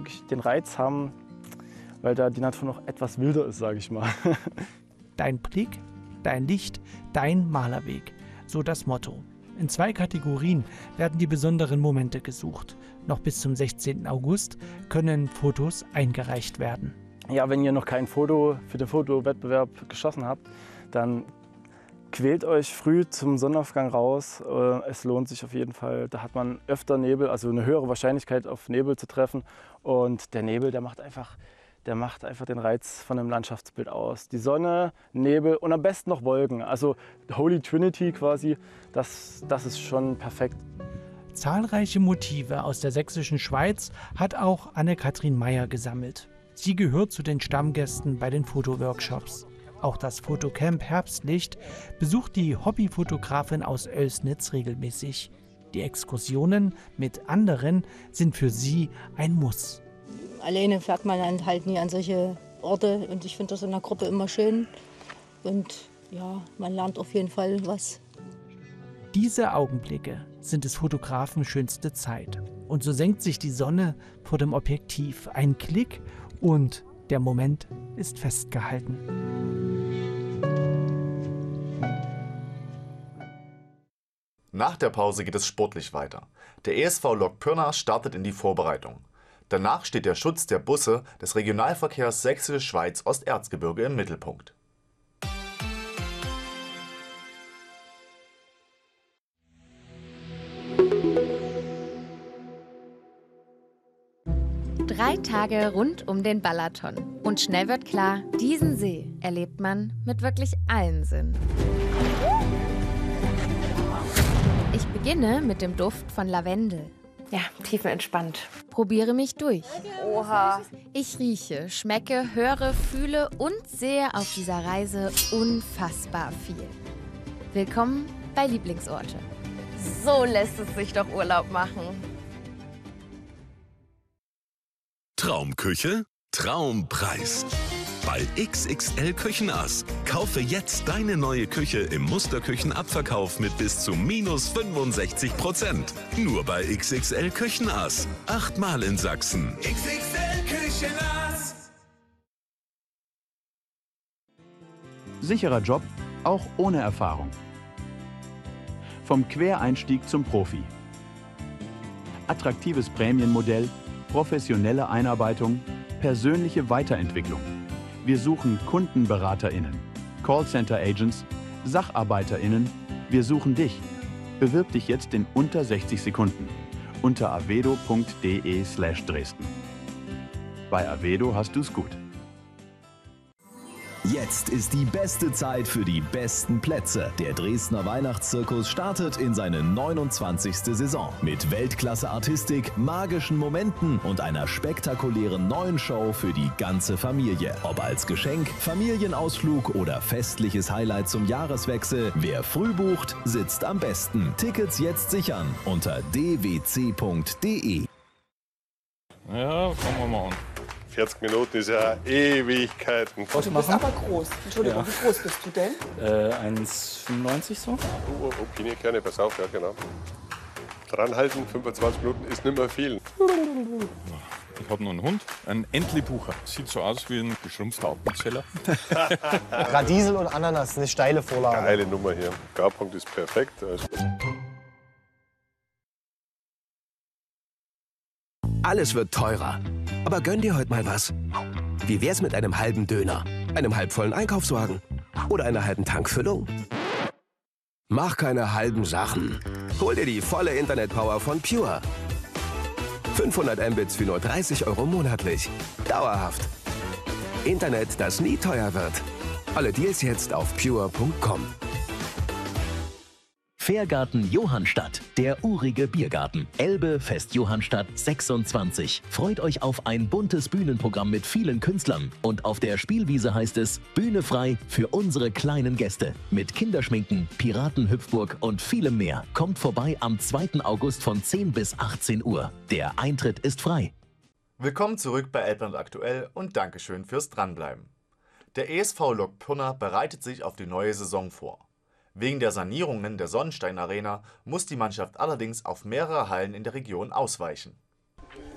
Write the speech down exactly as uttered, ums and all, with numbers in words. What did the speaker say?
wirklich den Reiz haben, weil da die Natur noch etwas wilder ist, sage ich mal. Dein Blick, dein Licht, dein Malerweg, so das Motto. In zwei Kategorien werden die besonderen Momente gesucht. Noch bis zum sechzehnten August können Fotos eingereicht werden. Ja, wenn ihr noch kein Foto für den Fotowettbewerb geschossen habt, dann quält euch früh zum Sonnenaufgang raus. Es lohnt sich auf jeden Fall. Da hat man öfter Nebel, also eine höhere Wahrscheinlichkeit auf Nebel zu treffen. Und der Nebel, der macht einfach, der macht einfach den Reiz von einem Landschaftsbild aus. Die Sonne, Nebel und am besten noch Wolken. Also Holy Trinity quasi, das, das ist schon perfekt. Zahlreiche Motive aus der sächsischen Schweiz hat auch Anne-Kathrin Meyer gesammelt. Sie gehört zu den Stammgästen bei den Fotoworkshops. Auch das Fotocamp Herbstlicht besucht die Hobbyfotografin aus Oelsnitz regelmäßig. Die Exkursionen mit anderen sind für sie ein Muss. Alleine fährt man dann halt nie an solche Orte und ich finde das in der Gruppe immer schön. Und ja, man lernt auf jeden Fall was. Diese Augenblicke sind des Fotografen schönste Zeit. Und so senkt sich die Sonne vor dem Objektiv. Ein Klick und der Moment ist festgehalten. Nach der Pause geht es sportlich weiter. Der E S V Lok Pirna startet in die Vorbereitung. Danach steht der Schutz der Busse des Regionalverkehrs Sächsische Schweiz Osterzgebirge im Mittelpunkt. Drei Tage rund um den Balaton. Und schnell wird klar, diesen See erlebt man mit wirklich allen Sinnen. Ich beginne mit dem Duft von Lavendel. Ja, tiefenentspannt. Probiere mich durch. Oha. Ich rieche, schmecke, höre, fühle und sehe auf dieser Reise unfassbar viel. Willkommen bei Lieblingsorte. So lässt es sich doch Urlaub machen. Traumküche, Traumpreis. Bei X X L Küchenass. Kaufe jetzt deine neue Küche im Musterküchenabverkauf mit bis zu minus fünfundsechzig Prozent. Nur bei X X L Küchenass. Achtmal in Sachsen. X X L Küchenass. Sicherer Job, auch ohne Erfahrung. Vom Quereinstieg zum Profi. Attraktives Prämienmodell, professionelle Einarbeitung, persönliche Weiterentwicklung. Wir suchen KundenberaterInnen, Callcenter-Agents, SacharbeiterInnen. Wir suchen dich. Bewirb dich jetzt in unter sechzig Sekunden unter avedo punkt de slash Dresden. Bei Avedo hast du's gut. Jetzt ist die beste Zeit für die besten Plätze. Der Dresdner Weihnachtszirkus startet in seine neunundzwanzigste Saison. Mit Weltklasse-Artistik, magischen Momenten und einer spektakulären neuen Show für die ganze Familie. Ob als Geschenk, Familienausflug oder festliches Highlight zum Jahreswechsel, wer früh bucht, sitzt am besten. Tickets jetzt sichern unter d w c punkt de. Ja, fangen wir mal an. vierzig Minuten ist ja Ewigkeiten. Du bist aber groß. Entschuldigung, Ja. wie groß bist du denn? Äh, eins fünfundneunzig so. Oh, okay, gerne, pass auf, ja genau. Dranhalten, fünfundzwanzig Minuten ist nicht mehr viel. Ich habe noch einen Hund, einen Entlebucher. Sieht so aus wie ein geschrumpfter Appenzeller. Radiesel und Ananas, eine steile Vorlage. Geile Nummer hier. Garpunkt ist perfekt. Also. Alles wird teurer. Aber gönn dir heute mal was. Wie wär's mit einem halben Döner, einem halbvollen Einkaufswagen oder einer halben Tankfüllung? Mach keine halben Sachen. Hol dir die volle Internetpower von Pure. fünfhundert Mbits für nur dreißig Euro monatlich. Dauerhaft. Internet, das nie teuer wird. Alle Deals jetzt auf pure punkt com. Fährgarten Johannstadt, der urige Biergarten. Elbe Fest Johannstadt sechsundzwanzig. Freut euch auf ein buntes Bühnenprogramm mit vielen Künstlern. Und auf der Spielwiese heißt es Bühne frei für unsere kleinen Gäste. Mit Kinderschminken, Piratenhüpfburg und vielem mehr. Kommt vorbei am zweiten August von zehn bis achtzehn Uhr. Der Eintritt ist frei. Willkommen zurück bei Elbland aktuell und Dankeschön fürs Dranbleiben. Der E S V Lok Pirna bereitet sich auf die neue Saison vor. Wegen der Sanierungen der Sonnenstein Arena muss die Mannschaft allerdings auf mehrere Hallen in der Region ausweichen.